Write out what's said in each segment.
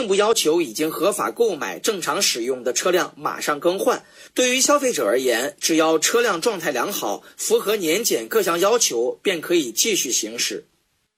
并不要求已经合法购买、正常使用的车辆马上更换。对于消费者而言，只要车辆状态良好，符合年检各项要求，便可以继续行驶。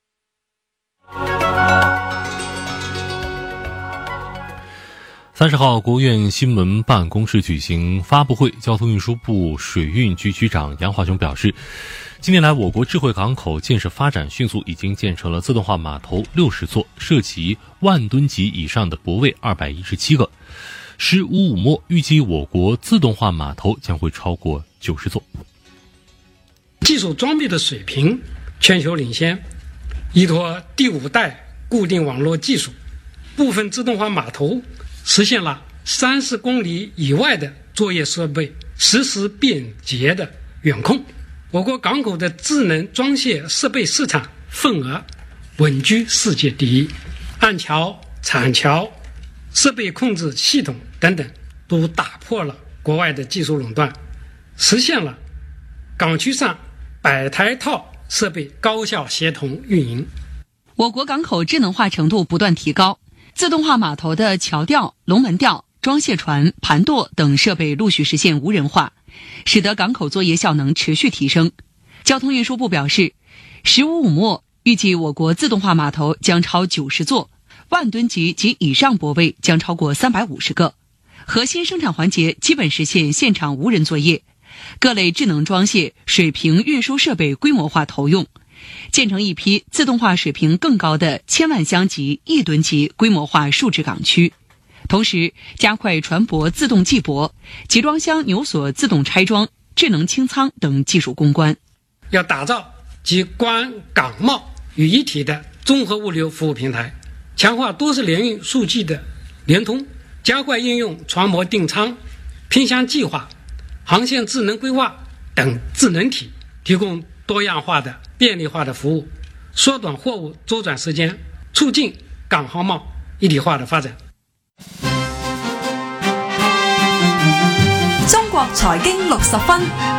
30号，国务院新闻办公室举行发布会，交通运输部水运局局长杨华雄表示，近年来我国智慧港口建设发展迅速，已经建成了自动化码头60座，涉及10000吨级以上的泊位217个。15末，预计我国自动化码头将会超过90座。 技术装备的水平全球领先，依托第5代固定网络技术，部分自动化码头实现了30公里以外的作业设备实时便捷的远控。我国港口的智能装卸设备市场份额稳居世界第一，岸桥、铲桥、设备控制系统等等都打破了国外的技术垄断，实现了港区上100台套设备高效协同运营。 我国港口智能化程度不断提高，自动化码头的桥吊、龙门吊、装卸船、盘舵等设备陆续实现无人化，使得港口作业效能持续提升。交通运输部表示，15末预计我国自动化码头将超90座，10000吨级及以上泊位将超过350个，核心生产环节基本实现现场无人作业，各类智能装卸、水平运输设备规模化投用，建成一批自动化水平更高的1000万箱级、1吨级规模化数值港区。同时，加快船舶自动系泊、集装箱扭锁自动拆装、智能清仓等技术攻关。 要打造集关港贸于一体的综合物流服务平台，强化多式联运数据的联通，加快应用船舶订舱、拼箱计划、航线智能规划等智能体，提供多样化的便利化的服务，缩短货物周转时间，促进港航贸一体化的发展。 中国财经60分。